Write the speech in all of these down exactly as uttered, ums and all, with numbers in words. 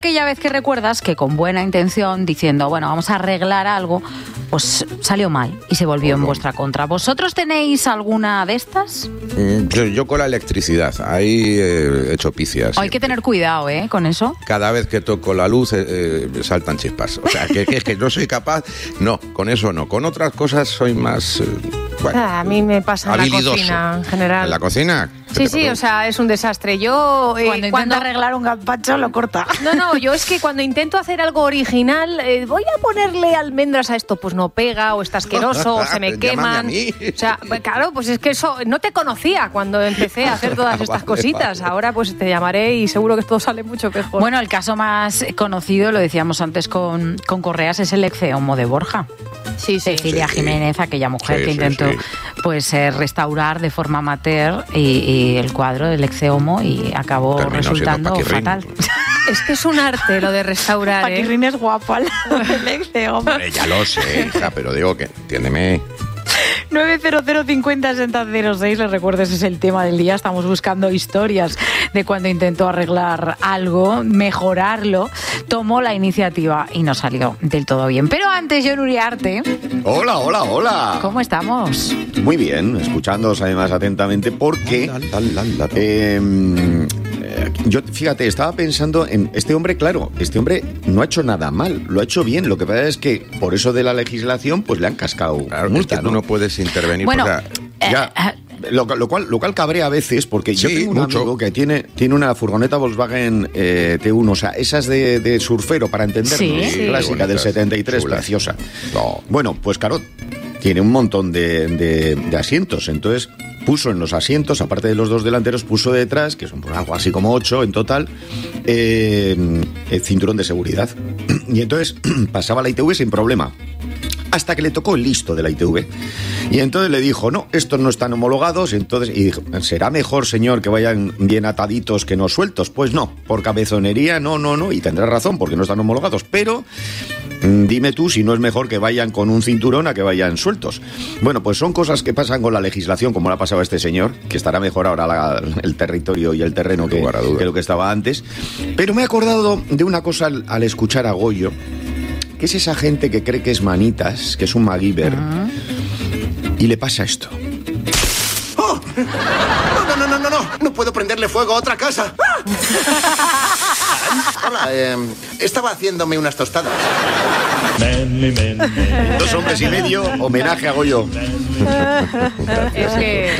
Aquella vez que recuerdas que con buena intención, diciendo, bueno, vamos a arreglar algo, pues salió mal y se volvió en vuestra contra. ¿Vosotros tenéis alguna de estas? Yo, yo con la electricidad, ahí eh, he hecho picias. Hay que tener cuidado, ¿eh? Con eso. Cada vez que toco la luz eh, eh, saltan chispas. O sea, que, que, que no soy capaz. No, con eso no. Con otras cosas soy más... Eh, bueno, ah, a mí me pasa en la habilidoso. cocina, en general. ¿En la cocina? Sí, sí, o sea, es un desastre. Yo... Eh, cuando intento arreglar un gazpacho, lo corta. No, no, yo es que cuando intento hacer algo original, eh, voy a ponerle almendras a esto, pues no pega, o está asqueroso, o se me queman. O sea, claro, pues es que eso no te conocía cuando empecé a hacer todas estas vale, cositas. vale. Ahora pues te llamaré y seguro que todo sale mucho mejor. Bueno, el caso más conocido, lo decíamos antes con, con Correas, es el ecceomo de Borja. Sí, sí. Cecilia sí. Jiménez, aquella mujer Sí, que sí, intentó sí. pues eh, restaurar de forma amateur y, y el cuadro del ecceomo y acabó Terminó resultando siendo Paquirrín. fatal. Es que es un arte lo de restaurar, ¿eh? Paquirrín es guapo al lado del ecceomo. Hombre, ya lo sé, hija, pero digo que, entiéndeme. nueve cero cero cincuenta sesenta cero seis, les recuerdo, ese es el tema del día. Estamos buscando historias de cuando intentó arreglar algo, mejorarlo, tomó la iniciativa y no salió del todo bien. Pero antes, Jon Uriarte, Hola, hola, hola. ¿cómo estamos? Muy bien, escuchándoos además atentamente porque eh, eh, yo, fíjate, estaba pensando en este hombre, claro, este hombre no ha hecho nada mal, lo ha hecho bien. Lo que pasa es que por eso de la legislación pues le han cascado Claro, multa, es que ¿no? tú no puedes intervenir. Bueno, porque, Ya. Lo, lo cual, lo cual cabrea a veces, porque yo Sí, tengo un mucho. amigo que tiene, tiene una furgoneta Volkswagen eh, T uno, o sea, esas de, de surfero, para entendernos, Sí, sí. clásica del Bonitas, setenta y tres, chulas. preciosa. No. Bueno, pues claro, tiene un montón de, de- de asientos, entonces puso en los asientos, aparte de los dos delanteros, puso detrás, que son por algo así como ocho en total, eh, el cinturón de seguridad. Y entonces pasaba la I T V sin problema. Hasta que le tocó el listo de la I T V. Y entonces le dijo, no, estos no están homologados. Entonces, y dijo, ¿será mejor, señor, que vayan bien ataditos que no sueltos? Pues no, por cabezonería, no, no, no. Y tendrá razón, porque no están homologados. Pero mm, dime tú si no es mejor que vayan con un cinturón a que vayan sueltos. Bueno, pues son cosas que pasan con la legislación, como le ha pasado a este señor, que estará mejor ahora la- el territorio y el terreno Sin que, lugar a dudas. que lo que estaba antes. Pero me he acordado de una cosa al, al escuchar a Goyo, que es esa gente que cree que es manitas, que es un MacGyver, y le pasa esto. ¡Oh! No, no, no, no, no, no puedo prenderle fuego a otra casa. Hola, eh, estaba haciéndome unas tostadas. Dos hombres y medio, homenaje a Goyo. Es que...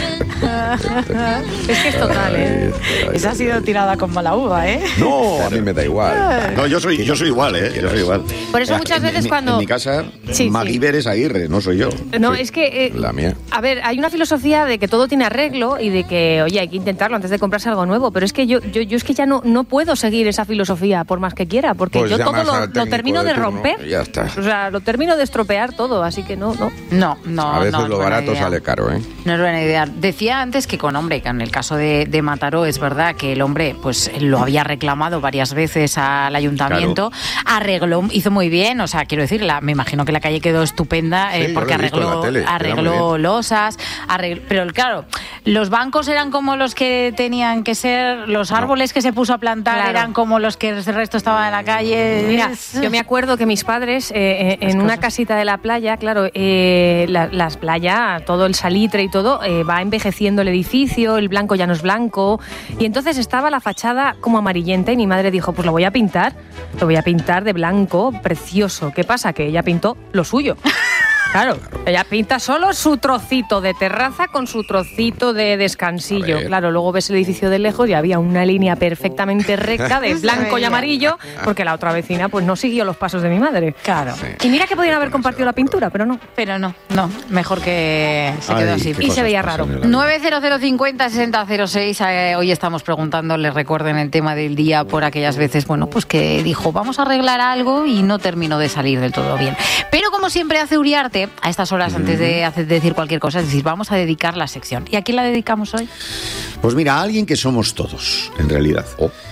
es que es total, ¿eh? Esa ha sido tirada con mala uva, ¿eh? No, A mí me da igual. No, yo soy, yo soy igual, ¿eh? Yo soy igual. Por eso En- muchas en- veces en- cuando- En mi casa, Sí, sí. MacGyver es Aguirre, no soy yo. No, Sí. es que... eh, La mía. A ver, hay una filosofía de que todo tiene arreglo y de que, oye, hay que intentarlo antes de comprarse algo nuevo, pero es que yo, yo, yo es que ya no, no puedo seguir esa filosofía por más que quiera, porque Pues yo todo llamas lo, al lo técnico termino de de turno romper. y ya está. O sea, lo termino de estropear todo, así que no, no. No, no, A veces no es lo buena barato idea. sale caro, ¿eh? No es buena idea. Decía antes que con hombre, que en el caso de, de Mataró es verdad que el hombre pues lo había reclamado varias veces al ayuntamiento, arregló, hizo muy bien, o sea, quiero decir, la, me imagino que la calle quedó estupenda eh, Sí, yo porque lo he visto en la arregló, tele, queda muy arregló bien. losas, arregló, pero claro, los bancos eran como los que tenían que ser, los árboles que se puso a plantar Claro. eran como los que el resto estaba en la calle. Mira, Es- yo me acuerdo que mis padres, eh, eh, en una casita de la playa, claro, eh, la- las playas, todo el salitre y todo, eh, va envejeciendo el edificio, el blanco ya no es blanco, y entonces estaba la fachada como amarillenta y mi madre dijo, pues lo voy a pintar, lo voy a pintar de blanco, precioso. ¿Qué pasa? Que ella pintó lo suyo. Claro, ella pinta solo su trocito de terraza con su trocito de descansillo. A ver. Claro, luego ves el edificio de lejos y había una línea perfectamente recta de blanco y amarillo, porque la otra vecina pues no siguió los pasos de mi madre. Claro. Y mira que podían haber compartido la pintura, pero no. Pero no, no, mejor que se quedó Ay, así. qué Y se cosas veía pasan raro. en la vida. nueve cero cero cincuenta sesenta cero seis, eh, hoy estamos preguntando, les recuerden el tema del día por aquellas veces, bueno, pues que dijo, vamos a arreglar algo y no terminó de salir del todo bien. Pero como siempre hace Uriarte, a estas horas antes de, hacer- de decir cualquier cosa, es decir, vamos a dedicar la sección. ¿Y a quién la dedicamos hoy? Pues mira, a alguien que somos todos, en realidad.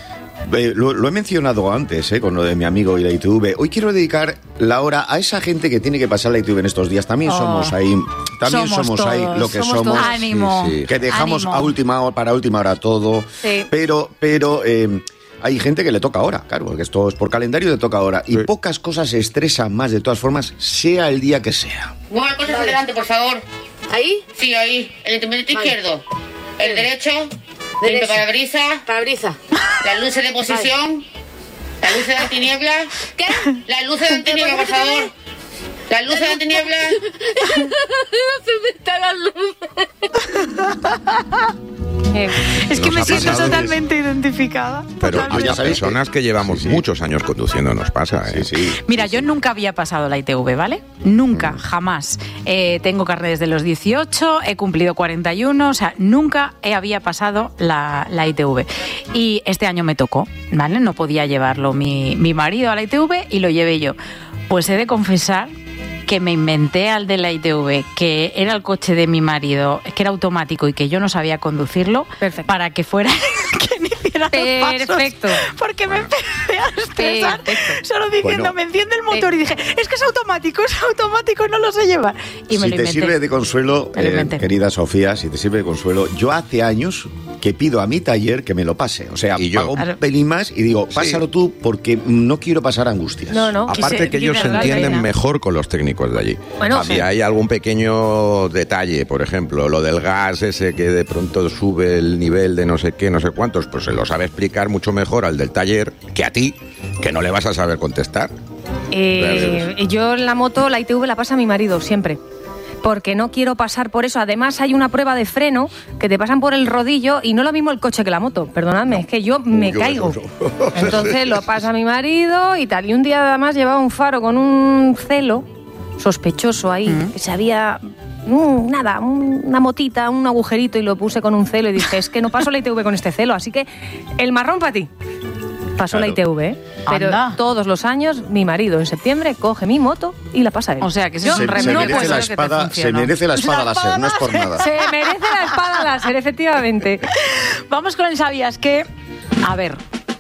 Eh, lo, lo he mencionado antes, eh, con lo de mi amigo y la I T V. Hoy quiero dedicar la hora a esa gente que tiene que pasar la I T V en estos días. También Oh. somos ahí, también Somos somos, ahí todos, lo que somos somos. todos. Ánimo. Sí, sí. Que dejamos Ánimo. a última hora, para última hora todo. Sí. Pero, pero eh, hay gente que le toca ahora, claro, porque esto es por calendario, le toca ahora. Y Sí. pocas cosas estresan más, de todas formas, sea el día que sea. Mueva cosas hacia adelante, por favor. ¿Ahí? Sí, ahí. El instrumento Vale. izquierdo. El derecho. Derecho. Limpio parabrisas. Parabrisa. Las luces de posición. Las luces de antiniebla. ¿Qué? Las luces de antiniebla, por favor. Las luces de antiniebla. ¿Dónde están las luces? Eh, Es que Nos me ha siento pasado totalmente identificada. Pero totalmente. a las personas que llevamos Sí, sí. muchos años conduciendo nos pasa, ¿eh? Sí, sí. Mira, yo nunca había pasado la I T V, ¿vale? Nunca, jamás. Eh, tengo carnet desde los dieciocho, he cumplido cuarenta y uno, o sea, nunca he había pasado la, la I T V. Y este año me tocó, ¿vale? No podía llevarlo mi, mi marido a la I T V y lo llevé yo. Pues he de confesar que me inventé al de la I T V, que era el coche de mi marido, que era automático y que yo no sabía conducirlo, Perfecto. para que fuera quien hiciera los pasos. Perfecto. Porque me empecé a estresar Perfecto. solo diciendo, Bueno. me enciende el motor y dije, es que es automático, es automático, no lo sé llevar. Y me si lo te inventé. sirve de consuelo, Me lo eh, inventé. querida Sofía, si te sirve de consuelo, yo hace años que pido a mi taller que me lo pase. O sea, Y yo. pago Claro. un pelín más y digo, Sí. pásalo tú porque no quiero pasar angustias. No, no. Aparte quise- que ellos quise se verdad, entienden Reina. mejor con los técnicos de allí. Bueno, si sí. hay algún pequeño detalle, por ejemplo, lo del gas ese que de pronto sube el nivel de no sé qué, no sé cuántos, pues se lo sabe explicar mucho mejor al del taller que a ti, que no le vas a saber contestar. Eh, yo la moto, la I T V la pasa mi marido siempre. Porque no quiero pasar por eso. Además, hay una prueba de freno que te pasan por el rodillo y no lo mismo el coche que la moto. Perdonadme, es que yo me yo caigo. eso. Entonces lo pasa mi marido y tal. Y un día además llevaba un faro con un celo sospechoso ahí. Que se había. mm, nada, un- una motita, un agujerito y lo puse con un celo y dije, es que no paso la I T V con este celo. Así que el marrón para ti. Pasó la I T V, ¿eh? Pero Anda. todos los años mi marido en septiembre coge mi moto y la pasa él. O sea, que ese Yo es un Se, se remedio no merece puedo la que te espada, se funciona. merece la espada La láser, espada no es por nada. Se merece la espada láser, efectivamente. Vamos con el ¿sabías qué? A ver.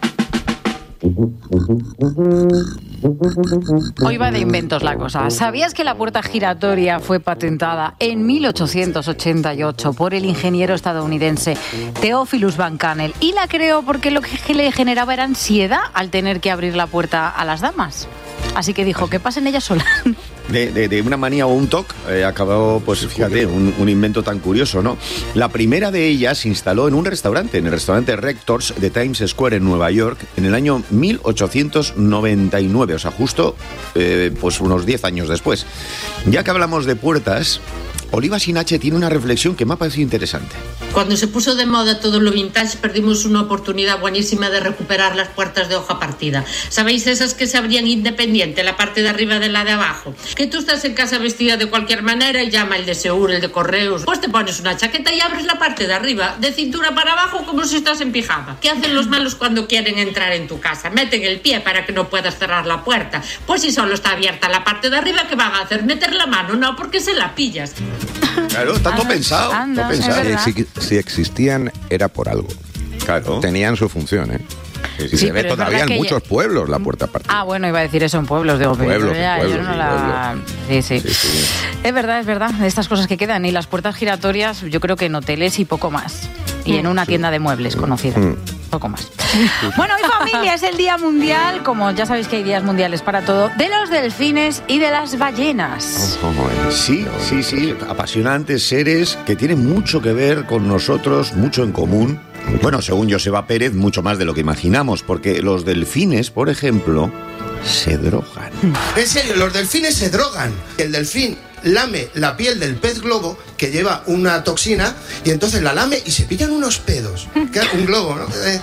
Hoy va de inventos la cosa. ¿Sabías que la puerta giratoria fue patentada en mil ochocientos ochenta y ocho por el ingeniero estadounidense Theophilus Van Kannel y la creó porque lo que le generaba era ansiedad al tener que abrir la puerta a las damas? Así que dijo, que pasen ellas solas. De, de- de una manía o un toque, eh, acabó, pues fíjate, un, un invento tan curioso, ¿no? La primera de ellas se instaló en un restaurante, en el restaurante Rectors de Times Square en Nueva York, en el año mil ochocientos noventa y nueve, o sea, justo eh, pues unos diez años después. Ya que hablamos de puertas, Oliva Sinache tiene una reflexión que me ha parecido interesante. Cuando se puso de moda todo lo vintage, perdimos una oportunidad buenísima de recuperar las puertas de hoja partida. ¿Sabéis esas que se abrían independiente, la parte de arriba de la de abajo? Que tú estás en casa vestida de cualquier manera y llama el de Seur, el de Correos. Pues te pones una chaqueta y abres la parte de arriba, de cintura para abajo, como si estás en pijama. ¿Qué hacen los malos cuando quieren entrar en tu casa? Meten el pie para que no puedas cerrar la puerta. Pues si solo está abierta la parte de arriba, ¿qué van a hacer? ¿Meter la mano? No, porque se la pillas. Claro, está todo Anda, pensado, anda, todo es pensado. verdad. Si, si existían, era por algo. Claro. Tenían su función, ¿eh? Y Sí, se ve pero es todavía verdad en que muchos ya- pueblos la puerta partida. Ah, bueno, iba a decir eso en pueblos, digo, pero Pueblos, ya, en yo pueblos, no en la... Sí, sí, Sí, sí. Es verdad, es verdad, estas cosas que quedan. Y las puertas giratorias, yo creo que en hoteles y poco más. Y en una tienda de muebles conocida. Mm. Poco más. Bueno, mi familia, es el Día Mundial, como ya sabéis que hay días mundiales para todo, de los delfines y de las ballenas. Sí, sí, sí, apasionantes seres que tienen mucho que ver con nosotros, mucho en común. Bueno, según Joseba Pérez, mucho más de lo que imaginamos, porque los delfines, por ejemplo, se drogan. En serio, los delfines se drogan. El delfín lame la piel del pez globo, que lleva una toxina, y entonces la lame y se pillan unos pedos. Claro, un globo, ¿no? Eh,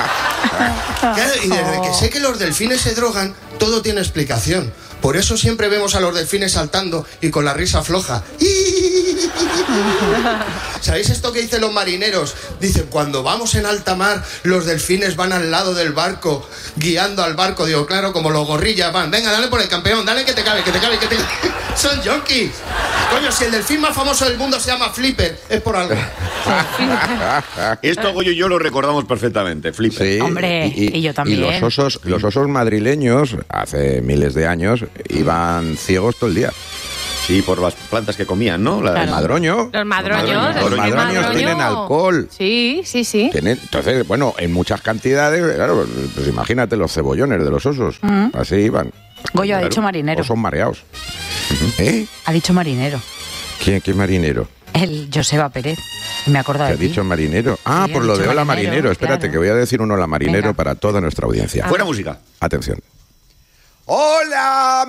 Claro, y desde que sé que los delfines se drogan, todo tiene explicación. Por eso siempre vemos a los delfines saltando y con la risa floja. ¿Sabéis esto que dicen los marineros? Dicen, cuando vamos en alta mar, los delfines van al lado del barco, guiando al barco. Digo, claro, como los gorrillas van. Venga, dale por el campeón, dale que te cabe, que te cabe, que te cabe. Son junkies. Coño, si el delfín más famoso del mundo se llama Flipper, es por algo. Esto Goyo y yo lo recordamos perfectamente, Flipper. Sí, Hombre, y yo también. Y los osos, los osos madrileños, hace miles de años, iban ciegos todo el día. Sí, por las plantas que comían, ¿no? La, Claro. El madroño. Los madroños. Los el madroños madroño. tienen alcohol. Sí, sí, sí. Tienen- entonces, bueno, en muchas cantidades, claro, pues imagínate los cebollones de los osos. Así iban. Goyo ha Claro, dicho marinero. Osos mareados. ¿Eh? Ha dicho marinero. ¿Quién, quién marinero? El Joseba Pérez. Me acuerdo ¿Te de ha ti. dicho marinero? Ah, Sí, por ha lo dicho de hola marinero, marinero. Espérate, claro. que voy a decir un hola marinero Venga. para toda nuestra audiencia. Fuera música. Atención. ¡Hola,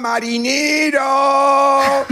marinero!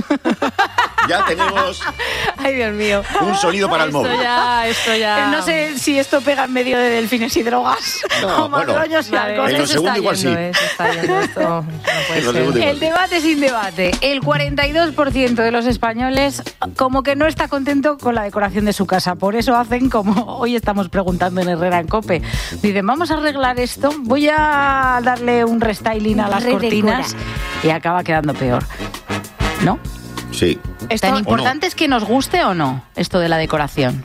Ya tenemos Ay, Dios mío. un sonido para el Esto móvil. ya, esto ya... No sé si esto pega en medio de delfines y drogas No, o madroños y Vale, alcohol. En lo esto segundo está igual yendo, sí. eh, se está yendo, esto no puede En lo ser. segundo igual. El debate sin debate. El cuarenta y dos por ciento de los españoles como que no está contento con la decoración de su casa. Por eso hacen como hoy estamos preguntando en Herrera en COPE. Dicen, vamos a arreglar esto, voy a darle un restyling a las Redecora. cortinas y acaba quedando peor. ¿No? Sí. Esto- Tan importante es que nos guste o no esto de la decoración.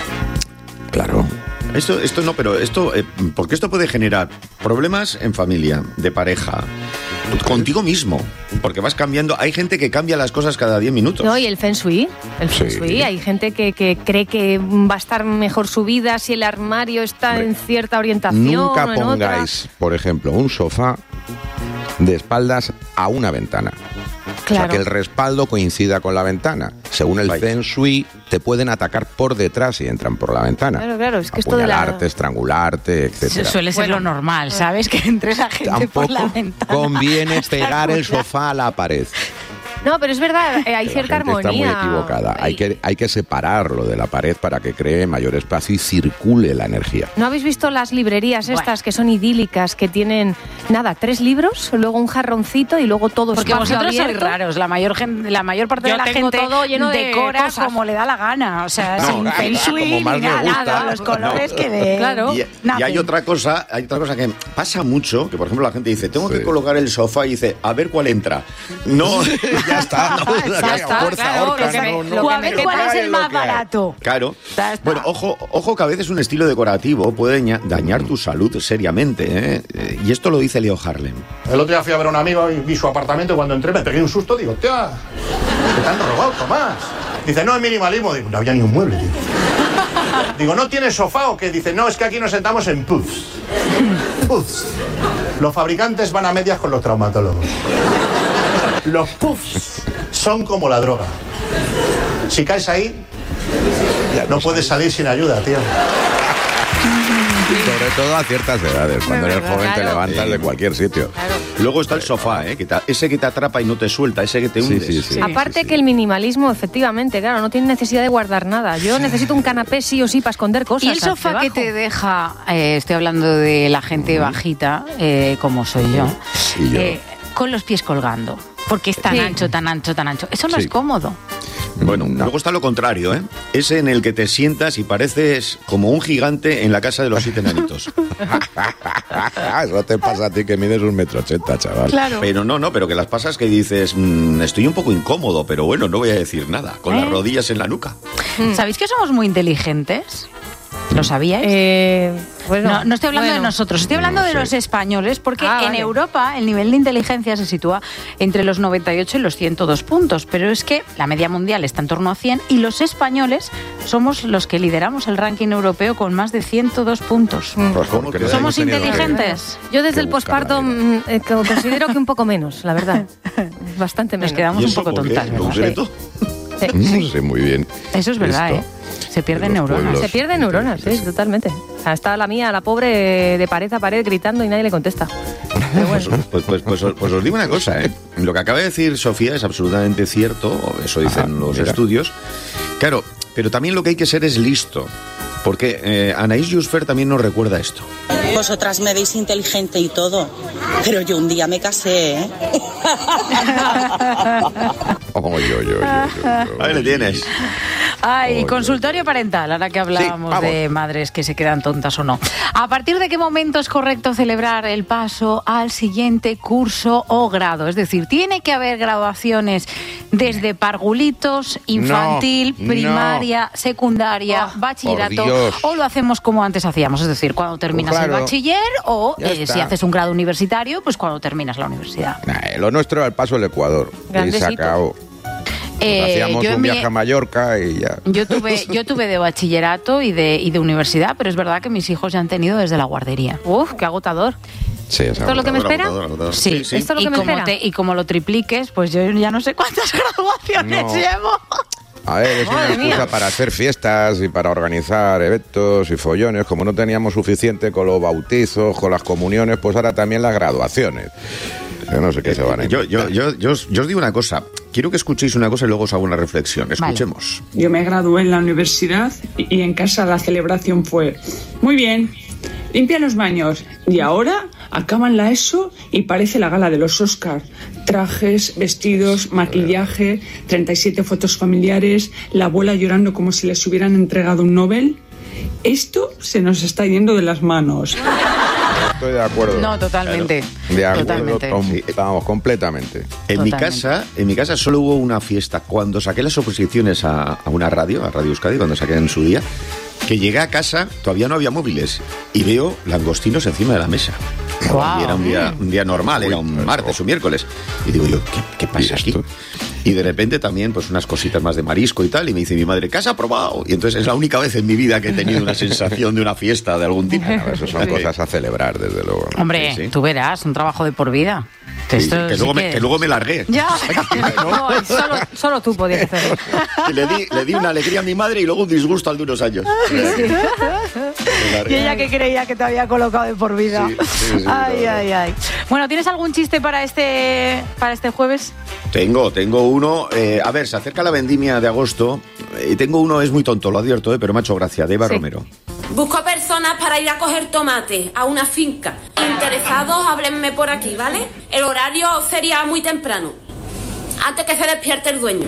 Claro. Esto, esto no, pero esto, eh, porque esto puede generar problemas en familia, de pareja, contigo mismo, porque vas cambiando. Hay gente que cambia las cosas cada diez minutos. No, y el feng shui. El feng Sí. shui. Hay gente que, que cree que va a estar mejor su vida si el armario está Hombre, en cierta orientación Nunca o en otra. pongáis, por ejemplo, un sofá de espaldas a una ventana. O sea, Claro. que el respaldo coincida con la ventana. Según el Vaya. Feng Shui, te pueden atacar por detrás si entran por la ventana. Claro, claro, es que esto de la... Apuñalarte, estrangularte, etcétera. Suele ser Bueno. lo normal, ¿sabes? Que entre la gente por Tampoco la ventana. conviene pegar el Espectacular. sofá a la pared. No, pero es verdad, eh, hay La cierta gente armonía. está muy equivocada. Hay Y- que, hay que separarlo de la pared para que cree mayor espacio y circule la energía. ¿No habéis visto las librerías estas Bueno. que son idílicas, que tienen, nada, tres libros, luego un jarroncito y luego todo Porque espacio vosotros sois abierto? raros, la mayor gente, la mayor parte Yo de la tengo gente todo lleno de decora cosas. como le da la gana, o sea, No, sin ah, feng shui como ni más me nada, gusta. nada, los colores que de Claro. Y, y nacen. hay otra cosa, hay otra cosa que pasa mucho, que por ejemplo la gente dice, tengo Sí. que colocar el sofá y dice, a ver cuál entra. No, ya está. No, Ya está, fuerza, claro, ahorca, lo que me- no, lo no. O que a me ver quepa cuál es es el lo más que hay. barato. Claro. Ya está. Bueno, ojo, ojo que a veces un estilo decorativo puede daña- dañar tu salud seriamente, ¿eh? Eh, Y esto lo dice Leo Harlem. El otro día fui a ver a un amigo y vi su apartamento y cuando entré me pegué un susto. Digo, tía, ¿qué te han robado, Tomás? Dice, no, es minimalismo. Digo, no había ni un mueble, tío. Digo, ¿no tienes sofá o qué? Dice, no, es que aquí nos sentamos en puffs. Puffs. Los fabricantes van a medias con los traumatólogos. Los puffs son como la droga. Si caes ahí, no puedes salir sin ayuda, tío. Sobre todo a ciertas edades. Cuando eres verdad, joven te claro. levantas de cualquier sitio. Luego está el sofá, ¿eh? Que te- ese que te atrapa y no te suelta, ese que te Sí, hundes. sí, sí. Aparte que el minimalismo, efectivamente, claro, no tiene necesidad de guardar nada. Yo necesito un canapé sí o sí para esconder cosas. Y el sofá que debajo. te deja, eh, estoy hablando de la gente bajita, eh, como soy yo, Y yo. eh, con los pies colgando. Porque es tan Sí. ancho, tan ancho, tan ancho. Eso no Sí. es cómodo. Bueno, No. luego está lo contrario, ¿eh? Ese en el que te sientas y pareces como un gigante en la casa de los siete enanitos. Eso te pasa a ti que mides un metro ochenta, chaval. Claro. Pero no, no, pero que las pasas que dices, "Mm, estoy un poco incómodo, pero bueno, no voy a decir nada, con ¿Eh? las rodillas en la nuca. ¿Sabéis que somos muy inteligentes? ¿Lo sabíais? Eh, bueno, no, no estoy hablando bueno. de nosotros, estoy hablando No de sé. los españoles, porque Ah, en vale. Europa el nivel de inteligencia se sitúa entre los noventa y ocho y los ciento dos puntos, pero es que la media mundial está en torno a cien y los españoles somos los que lideramos el ranking europeo con más de ciento dos puntos. Pues ¿Cómo porque que no ¿Somos hemos tenido que- inteligentes? Yo desde que el buscar la posparto vida. mm, eh, que considero que un poco menos, la verdad. Bastante Nos menos. quedamos ¿Y un eso poco por qué? tontas, ¿En ¿verdad? concreto? Sí. Mm, Sí, muy bien. Eso es verdad, Esto, ¿eh? Se pierden de los neuronas. pueblos. Se pierden neuronas, sí, totalmente. O sea, está la mía, la pobre, de pared a pared gritando y nadie le contesta. Pero Pues, bueno. pues, pues, pues, os- pues os digo una cosa, ¿eh? Lo que acaba de decir Sofía es absolutamente cierto, eso dicen Ajá, los mira. estudios. Claro, pero también lo que hay que ser es listo. Porque eh, Anaïs Jusfer también nos recuerda esto. Vosotras me veis inteligente y todo, pero yo un día me casé, ¿eh? Oh, yo, yo, yo, yo. Ahí le tienes. Ay, Oye. consultorio parental, ahora que hablábamos Sí, vamos. de madres que se quedan tontas o no. ¿A partir de qué momento es correcto celebrar el paso al siguiente curso o grado? Es decir, ¿tiene que haber graduaciones desde parvulitos, infantil, No, primaria, secundaria, Oh, bachillerato? por Dios. ¿O lo hacemos como antes hacíamos? Es decir, cuando terminas Claro. el bachiller o Ya eh, está. si haces un grado universitario, pues cuando terminas la universidad. Nah, lo nuestro al paso del Ecuador. Y se Grandecito. acabó. Eh, Hacíamos yo un mi- viaje a Mallorca y ya. Yo tuve, yo tuve de bachillerato y de, y de universidad, pero es verdad que mis hijos ya han tenido desde la guardería. Uf, qué agotador. Sí, ¿Esto es lo que me espera? Agotador, agotador. Sí, ¿Esto es lo y que me como espera? te- y como lo tripliques, pues yo ya no sé cuántas graduaciones No. llevo. A ver, es una Madre excusa mía. para hacer fiestas y para organizar eventos y follones. Como no teníamos suficiente con los bautizos, con las comuniones, pues ahora también las graduaciones. Yo no sé qué se van a Yo, inventar. yo, yo, yo, os, yo os digo una cosa. Quiero que escuchéis una cosa y luego os hago una reflexión. Escuchemos. Yo me gradué en la universidad y y en casa la celebración fue muy bien, limpia los baños. Y ahora acaban la ESO y parece la gala de los Oscar. Trajes, vestidos, maquillaje, treinta y siete fotos familiares, la abuela llorando como si les hubieran entregado un Nobel. Esto se nos está yendo de las manos. Estoy de acuerdo. No, totalmente. De acuerdo, Totalmente. com- vamos, completamente. En mi Totalmente. casa, en mi casa solo hubo una fiesta cuando saqué las oposiciones a, a una radio, a Radio Euskadi, cuando saqué en su día, que llegué a casa, todavía no había móviles, y veo langostinos encima de la mesa. Guau. Y era un día, un día normal, era un martes o miércoles. Y digo yo, ¿qué, qué pasa aquí? Y de repente también, pues unas cositas más de marisco y tal, y me dice mi madre, ¿qué has aprobado? Y entonces es la única vez en mi vida que he tenido una sensación de una fiesta de algún tipo. Bueno, eso son cosas a celebrar, desde luego. Hombre, Sí, sí. tú verás, un trabajo de por vida. Sí, Esto que, sí luego me, que- que luego me largué. Ya. No, solo, solo tú podías hacerlo. Y le di, le di una alegría a mi madre y luego un disgusto al de unos años. Me largué. Y ella que creía que te había colocado de por vida. Sí, sí, sí, ay, no, no. ay, ay. Bueno, ¿tienes algún chiste para este para este jueves? Tengo, tengo uno. eh, a ver, se acerca la vendimia de agosto y tengo uno, es muy tonto, lo advierto, eh, pero me ha hecho gracia, de Eva Sí. Romero. Busco personas para ir a coger tomate a una finca. Interesados, háblenme por aquí, ¿vale? El horario sería muy temprano, antes que se despierte el dueño.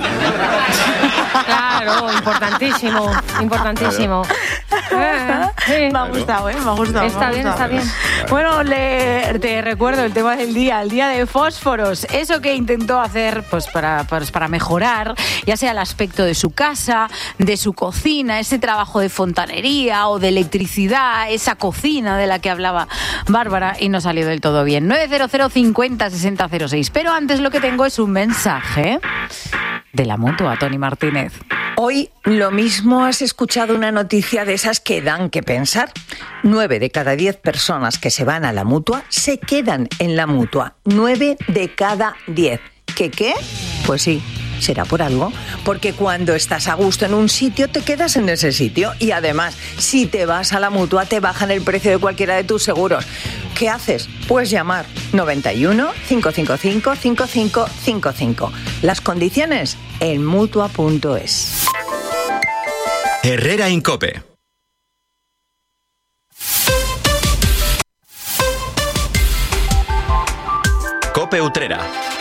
Claro, importantísimo, importantísimo. Eh, sí. Me ha gustado, ¿eh? Me ha gustado. Está me ha bien, gustado. está bien. Bueno, le, te recuerdo el tema del día, el día de fósforos. Eso que intentó hacer pues para, pues, para mejorar, ya sea el aspecto de su casa, de su cocina, ese trabajo de fontanería o de electricidad, esa cocina de la que hablaba Bárbara y no salió del todo bien. nueve cero cero cincuenta sesenta cero seis. Pero antes lo que tengo es un mensaje de la Mutua, Tony Martínez. Hoy lo mismo has escuchado una noticia de esas que dan que pensar. Nueve de cada diez personas que se van a la Mutua se quedan en la Mutua. Nueve de cada diez. ¿Qué qué? Pues sí, será por algo. Porque cuando estás a gusto en un sitio, te quedas en ese sitio. Y además, si te vas a la Mutua, te bajan el precio de cualquiera de tus seguros. ¿Qué haces? Pues llamar noventa y uno, cincuenta y cinco, cincuenta y cinco cincuenta y cinco. Las condiciones en mutua punto es. Herrera Incope. Cope Utrera.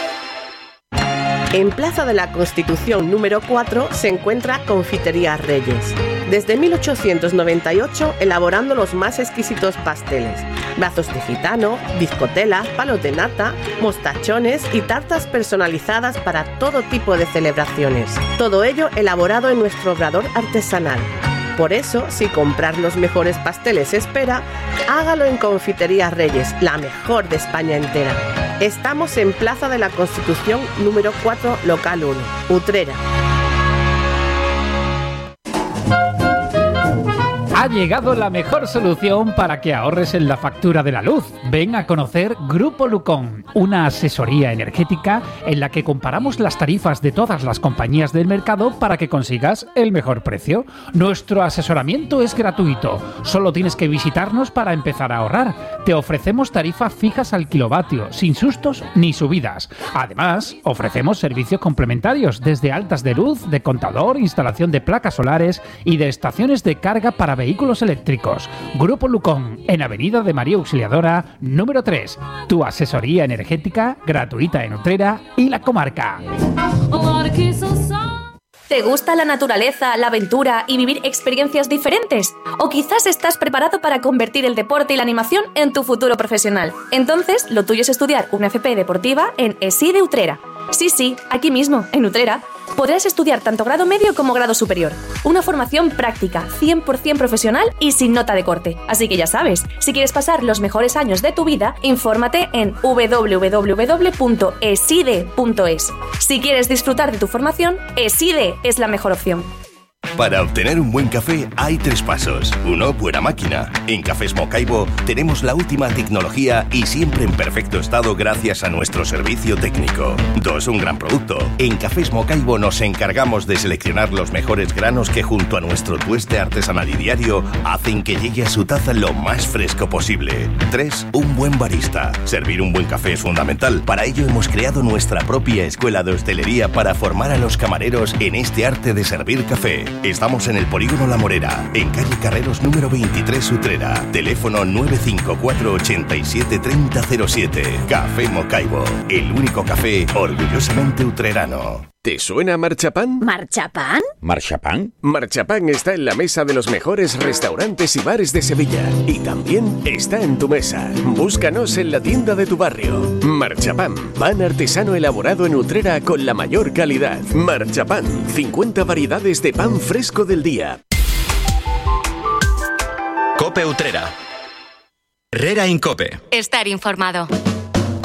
En Plaza de la Constitución número cuatro se encuentra Confitería Reyes. Desde mil ochocientos noventa y ocho elaborando los más exquisitos pasteles, brazos de gitano, bizcotelas, palos de nata, mostachones y tartas personalizadas para todo tipo de celebraciones. Todo ello elaborado en nuestro obrador artesanal. Por eso, si comprar los mejores pasteles espera, hágalo en Confitería Reyes, la mejor de España entera. Estamos en Plaza de la Constitución número cuatro, local uno, Utrera. Ha llegado la mejor solución para que ahorres en la factura de la luz. Ven a conocer Grupo Lucón, una asesoría energética en la que comparamos las tarifas de todas las compañías del mercado para que consigas el mejor precio. Nuestro asesoramiento es gratuito, solo tienes que visitarnos para empezar a ahorrar. Te ofrecemos tarifas fijas al kilovatio, sin sustos ni subidas. Además, ofrecemos servicios complementarios desde altas de luz, de contador, instalación de placas solares y de estaciones de carga para vehículos eléctricos. Grupo Lucón, en Avenida de María Auxiliadora, número tres. Tu asesoría energética gratuita en Utrera y la comarca. ¿Te gusta la naturaleza, la aventura y vivir experiencias diferentes? ¿O quizás estás preparado para convertir el deporte y la animación en tu futuro profesional? Entonces, lo tuyo es estudiar una F P deportiva en E S I de Utrera. Sí, sí, aquí mismo, en Utrera. Podrás estudiar tanto grado medio como grado superior. Una formación práctica, cien por ciento profesional y sin nota de corte. Así que ya sabes, si quieres pasar los mejores años de tu vida, infórmate en doble u doble u doble u punto eside punto es. Si quieres disfrutar de tu formación, Eside es la mejor opción. Para obtener un buen café hay tres pasos. Uno, buena máquina. En Cafés Mocaibo tenemos la última tecnología y siempre en perfecto estado gracias a nuestro servicio técnico. Dos, un gran producto. En Cafés Mocaibo nos encargamos de seleccionar los mejores granos que junto a nuestro tueste artesanal y diario hacen que llegue a su taza lo más fresco posible. Tres, un buen barista. Servir un buen café es fundamental. Para ello hemos creado nuestra propia escuela de hostelería para formar a los camareros en este arte de servir café. Estamos en el Polígono La Morera, en calle Carreros número veintitrés, Utrera. Teléfono nueve cinco cuatro, ochenta y siete, treinta cero siete. Café Mocaibo, el único café orgullosamente utrerano. ¿Te suena Marchapán? ¿Marchapán? ¿Marchapán? Marchapán está en la mesa de los mejores restaurantes y bares de Sevilla. Y también está en tu mesa. Búscanos en la tienda de tu barrio. Marchapán, pan artesano elaborado en Utrera con la mayor calidad. Marchapán, cincuenta variedades de pan fresco del día. Cope Utrera. Herrera Incope. Estar informado.